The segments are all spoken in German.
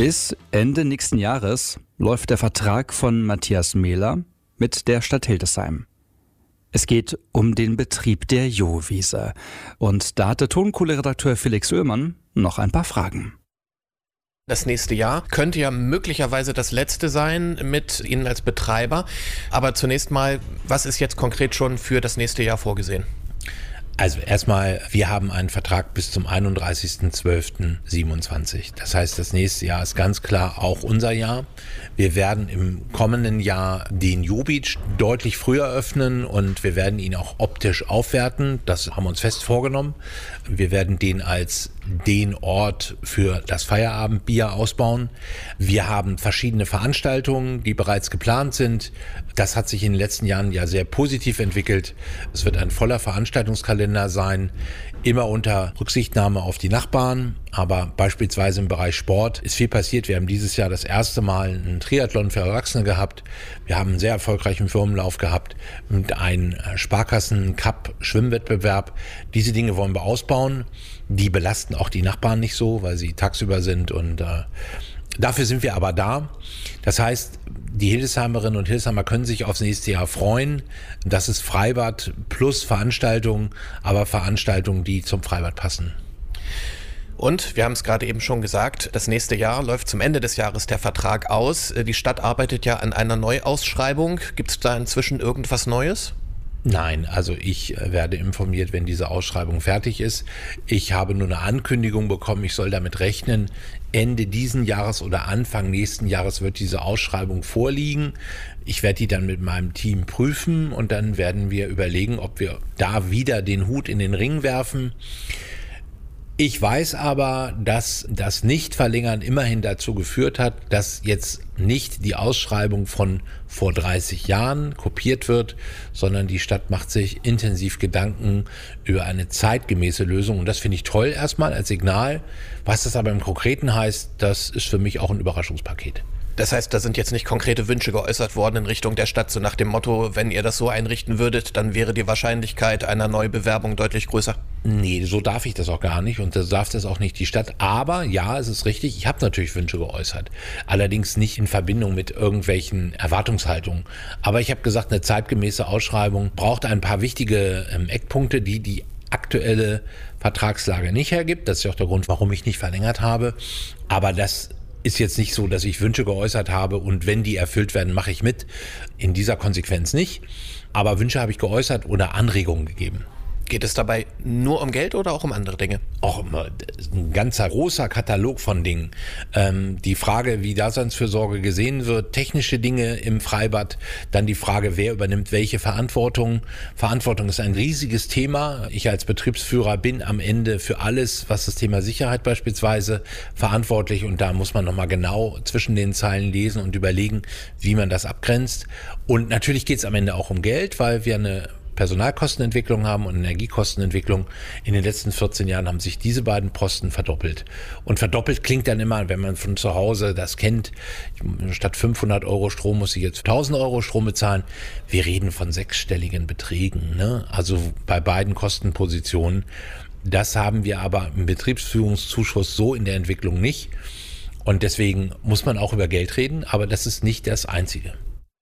Bis Ende nächsten Jahres läuft der Vertrag von Matthias Mehler mit der Stadt Hildesheim. Es geht um den Betrieb der Jowiese. Und da hatte Tonkohle-Redakteur Felix Oehlmann noch ein paar Fragen. Das nächste Jahr könnte ja möglicherweise das letzte sein mit Ihnen als Betreiber. Aber zunächst mal, was ist jetzt konkret schon für das nächste Jahr vorgesehen? Also erstmal, wir haben einen Vertrag bis zum 31.12.27. Das heißt, das nächste Jahr ist ganz klar auch unser Jahr. Wir werden im kommenden Jahr den Jo-Beach deutlich früher öffnen und wir werden ihn auch optisch aufwerten. Das haben wir uns fest vorgenommen. Wir werden den als den Ort für das Feierabendbier ausbauen. Wir haben verschiedene Veranstaltungen, die bereits geplant sind. Das hat sich in den letzten Jahren ja sehr positiv entwickelt. Es wird ein voller Veranstaltungskalender sein, immer unter Rücksichtnahme auf die Nachbarn. Aber beispielsweise im Bereich Sport ist viel passiert. Wir haben dieses Jahr das erste Mal einen Triathlon für Erwachsene gehabt. Wir haben einen sehr erfolgreichen Firmenlauf gehabt und einen Sparkassen-Cup-Schwimmwettbewerb. Diese Dinge wollen wir ausbauen. Die belasten auch die Nachbarn nicht so, weil sie tagsüber sind und dafür sind wir aber da. Das heißt, die Hildesheimerinnen und Hildesheimer können sich aufs nächste Jahr freuen. Das ist Freibad plus Veranstaltungen, aber Veranstaltungen, die zum Freibad passen. Und wir haben es gerade eben schon gesagt, das nächste Jahr läuft zum Ende des Jahres der Vertrag aus. Die Stadt arbeitet ja an einer Neuausschreibung. Gibt es da inzwischen irgendwas Neues? Nein, also ich werde informiert, wenn diese Ausschreibung fertig ist. Ich habe nur eine Ankündigung bekommen, ich soll damit rechnen, Ende diesen Jahres oder Anfang nächsten Jahres wird diese Ausschreibung vorliegen. Ich werde die dann mit meinem Team prüfen und dann werden wir überlegen, ob wir da wieder den Hut in den Ring werfen. Ich weiß aber, dass das Nichtverlängern immerhin dazu geführt hat, dass jetzt nicht die Ausschreibung von vor 30 Jahren kopiert wird, sondern die Stadt macht sich intensiv Gedanken über eine zeitgemäße Lösung. Und das finde ich toll erstmal als Signal. Was das aber im Konkreten heißt, das ist für mich auch ein Überraschungspaket. Das heißt, da sind jetzt nicht konkrete Wünsche geäußert worden in Richtung der Stadt, so nach dem Motto, wenn ihr das so einrichten würdet, dann wäre die Wahrscheinlichkeit einer Neubewerbung deutlich größer? Nee, so darf ich das auch gar nicht und so darf das auch nicht die Stadt. Aber ja, es ist richtig, ich habe natürlich Wünsche geäußert. Allerdings nicht in Verbindung mit irgendwelchen Erwartungshaltungen. Aber ich habe gesagt, eine zeitgemäße Ausschreibung braucht ein paar wichtige Eckpunkte, die aktuelle Vertragslage nicht hergibt. Das ist ja auch der Grund, warum ich nicht verlängert habe. Aber das ist jetzt nicht so, dass ich Wünsche geäußert habe und wenn die erfüllt werden, mache ich mit. In dieser Konsequenz nicht. Aber Wünsche habe ich geäußert oder Anregungen gegeben. Geht es dabei nur um Geld oder auch um andere Dinge? Auch ein ganzer großer Katalog von Dingen. Die Frage, wie Daseinsfürsorge gesehen wird, technische Dinge im Freibad, dann die Frage, wer übernimmt welche Verantwortung. Verantwortung ist ein riesiges Thema. Ich als Betriebsführer bin am Ende für alles, was das Thema Sicherheit beispielsweise verantwortlich und da muss man nochmal genau zwischen den Zeilen lesen und überlegen, wie man das abgrenzt. Und natürlich geht es am Ende auch um Geld, weil wir eine Personalkostenentwicklung haben und Energiekostenentwicklung. In den letzten 14 Jahren haben sich diese beiden Posten verdoppelt. Und verdoppelt klingt dann immer, wenn man von zu Hause das kennt, statt 500 Euro Strom muss ich jetzt 1000 Euro Strom bezahlen. Wir reden von sechsstelligen Beträgen, ne? Also bei beiden Kostenpositionen. Das haben wir aber im Betriebsführungszuschuss so in der Entwicklung nicht. Und deswegen muss man auch über Geld reden, aber das ist nicht das Einzige.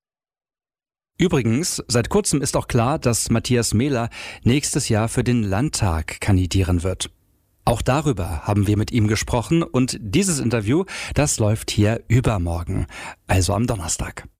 Übrigens, seit kurzem ist auch klar, dass Matthias Mehler nächstes Jahr für den Landtag kandidieren wird. Auch darüber haben wir mit ihm gesprochen und dieses Interview, das läuft hier übermorgen, also am Donnerstag.